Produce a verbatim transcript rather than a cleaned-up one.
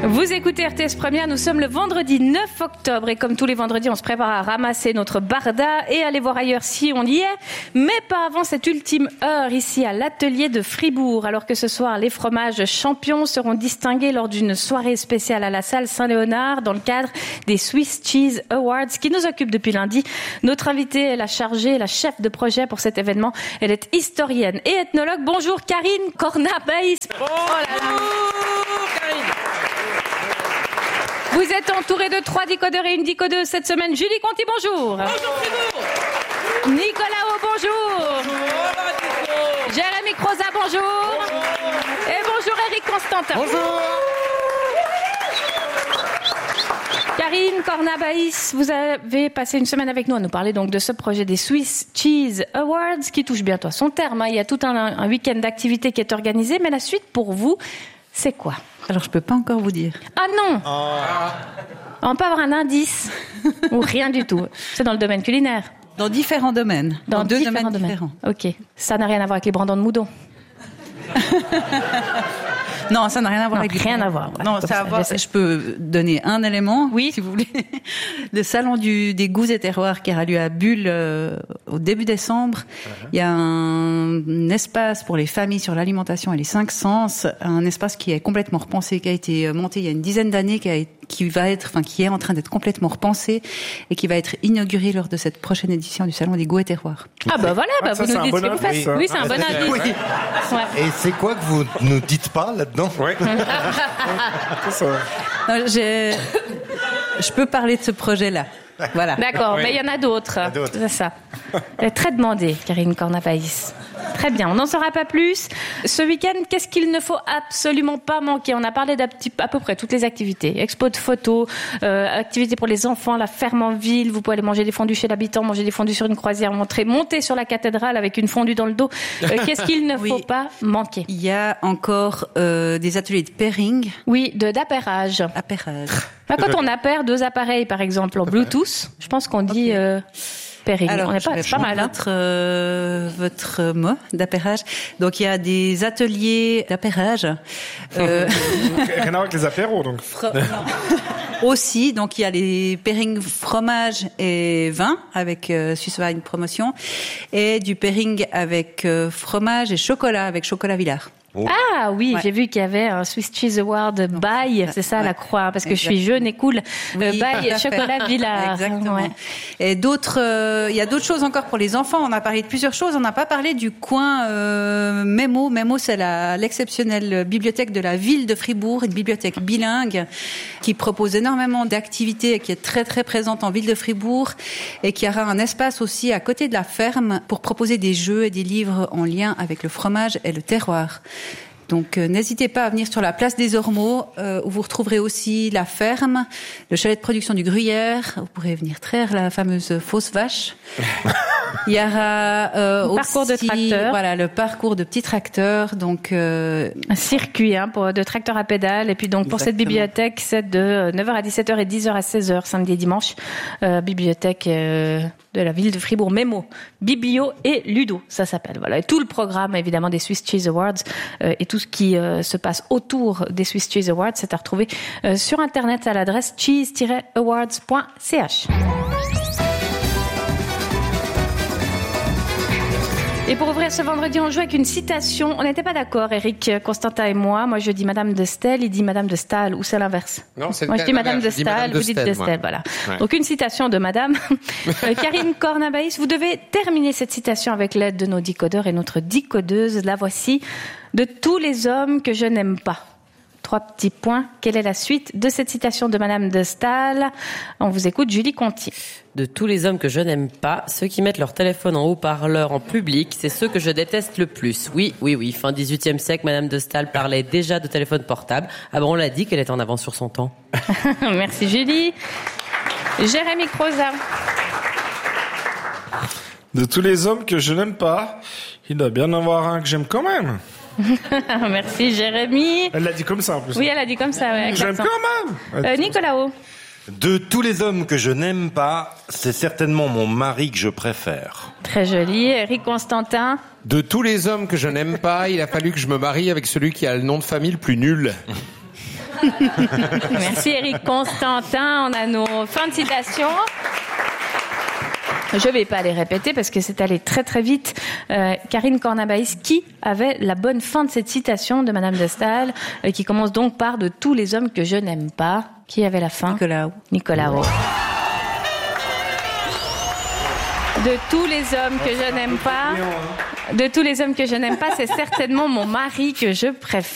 Vous écoutez R T S Première, nous sommes le vendredi neuf octobre et comme tous les vendredis, on se prépare à ramasser notre barda et aller voir ailleurs si on y est, mais pas avant cette ultime heure ici à l'atelier de Fribourg. Alors que ce soir, les fromages champions seront distingués lors d'une soirée spéciale à la salle Saint-Léonard dans le cadre des Swiss Cheese Awards qui nous occupent depuis lundi. Notre invitée est la chargée, la chef de projet pour cet événement. Elle est historienne et ethnologue. Bonjour Karine Cornabaïs. Bonjour, oh là là. Karine. Vous êtes entouré de trois décodeurs et une décodeuse cette semaine. Julie Conti, bonjour. Bonjour Fribourg. Nicolas O, bonjour. Bonjour. Jérémy Croza, bonjour. Bonjour. Et bonjour Eric Constantin. Bonjour. Karine Cornabaïs, vous avez passé une semaine avec nous à nous parler donc de ce projet des Swiss Cheese Awards qui touche bientôt à son terme. Il y a tout un, un week-end d'activité qui est organisé, mais la suite pour vous, c'est quoi ? Alors, je peux pas encore vous dire. Ah non oh. On peut avoir un indice ou rien du tout. C'est dans le domaine culinaire. Dans différents domaines. Dans, dans deux différents domaines, domaines différents. Ok. Ça n'a rien à voir avec les brandons de moudon. Non, ça n'a rien à voir non, avec les rien à voir. Ouais, non, ça a voir. Je peux donner un élément, oui, si vous voulez. Le salon du, des goûts et terroirs qui aura lieu à Bulle euh, au début décembre. Uh-huh. Il y a un, un espace pour les familles sur l'alimentation et les cinq sens, un espace qui est complètement repensé, qui a été monté il y a une dizaine d'années, qui a été qui va être, enfin, qui est en train d'être complètement repensé et qui va être inauguré lors de cette prochaine édition du Salon des goûts et terroirs. Ah, bah voilà, bah, ça, vous nous dites bon ce que vous faites. Oui, oui c'est un bon indice. Oui. Ouais. Et c'est quoi que vous nous dites pas là-dedans? Oui. Non, j'ai... Je peux parler de ce projet-là. Voilà. D'accord, oui. Mais il y en a d'autres. Il y a d'autres. C'est ça. Elle est très demandée, Karine Cornabaïs. Très bien, on n'en saura pas plus. Ce week-end, qu'est-ce qu'il ne faut absolument pas manquer? On a parlé d'à peu près toutes les activités. Expo de photos, euh, activités pour les enfants, la ferme en ville. Vous pouvez aller manger des fondus chez l'habitant, manger des fondus sur une croisière, monter, monter sur la cathédrale avec une fondue dans le dos. Euh, qu'est-ce qu'il ne oui. faut pas manquer? Il y a encore euh, des ateliers de pairing. Oui, de d'appairage. Appairage. Bah, quand on appaire deux appareils, par exemple, en Bluetooth, je pense qu'on dit... Okay. Euh, Pairing. Alors, on n'est pas, c'est pas mal, hein. Votre, euh, votre mot d'appairage. Donc, il y a des ateliers d'appairage. Euh... Rien à voir avec les apéros, donc. Fro- Aussi, donc il y a les pairing fromage et vin avec euh, Suisse Wine Promotion et du pairing avec euh, fromage et chocolat avec Chocolat Villard. Oh. Ah oui, ouais. J'ai vu qu'il y avait un Swiss Cheese Award by, c'est ça ouais. La croix, parce que Exactement. Je suis jeune et cool. Oui, euh, by Chocolat Villard. Exactement. Ouais. Et d'autres, euh, il y a d'autres choses encore pour les enfants. On a parlé de plusieurs choses. On n'a pas parlé du coin euh, Memo. Memo, c'est la, l'exceptionnelle bibliothèque de la ville de Fribourg, une bibliothèque bilingue qui propose énormément d'activités et qui est très très présente en ville de Fribourg et qui aura un espace aussi à côté de la ferme pour proposer des jeux et des livres en lien avec le fromage et le terroir. Donc euh, n'hésitez pas à venir sur la place des Ormeaux euh, où vous retrouverez aussi la ferme, le chalet de production du Gruyère. Vous pourrez venir traire la fameuse fausse vache. Il y aura euh, aussi parcours de tracteur. Voilà, le parcours de petits tracteurs. Donc euh... un circuit hein, pour de tracteurs à pédales. Et puis donc pour Exactement. Cette bibliothèque, c'est de neuf heures à dix-sept heures et dix heures à seize heures samedi et dimanche. Euh, bibliothèque euh, de la ville de Fribourg, Memo, Biblio et Ludo, ça s'appelle. Voilà, et tout le programme évidemment des Swiss Cheese Awards euh, et tout ce qui euh, se passe autour des Swiss Cheese Awards, c'est à retrouver euh, sur internet à l'adresse cheese tiret awards point c h. Et pour ouvrir ce vendredi, on joue avec une citation. On n'était pas d'accord, Eric Constantin et moi. Moi, je dis Madame de Stel, il dit Madame de Staël, ou c'est l'inverse? Non, c'est moi, je dis Madame de Staël, vous dites de Stel, voilà. Ouais. Donc, une citation de Madame. Karine Cornabaïs, vous devez terminer cette citation avec l'aide de nos décodeurs et notre décodeuse. La voici. De tous les hommes que je n'aime pas. Trois petits points. Quelle est la suite de cette citation de Madame de Staël? On vous écoute, Julie Conti. De tous les hommes que je n'aime pas, ceux qui mettent leur téléphone en haut-parleur en public, c'est ceux que je déteste le plus. Oui, oui, oui. Fin dix-huitième siècle, Madame de Staël parlait déjà de téléphone portable. Ah bon, on l'a dit qu'elle était en avance sur son temps. Merci Julie. Jérémy Croza. De tous les hommes que je n'aime pas, il doit bien en avoir un que j'aime quand même. Merci Jérémy. Elle l'a dit comme ça en plus. Oui, elle a dit comme ça. Ouais, j'aime quand même. Euh, Nicolas O. De tous les hommes que je n'aime pas, c'est certainement mon mari que je préfère. Très joli. Eric Constantin. De tous les hommes que je n'aime pas, il a fallu que je me marie avec celui qui a le nom de famille le plus nul. Merci Eric Constantin. On a nos fins de citation. Je vais pas les répéter parce que c'est allé très très vite. Euh, Karine Cornabaïs, qui avait la bonne fin de cette citation de Madame de Staël, euh, qui commence donc par « De tous les hommes que je n'aime pas ». Qui avait la fin? Nicolas Roux. Nicolas Roux. De tous les hommes que je n'aime pas, de tous les hommes que je n'aime pas, c'est certainement mon mari que je préfère.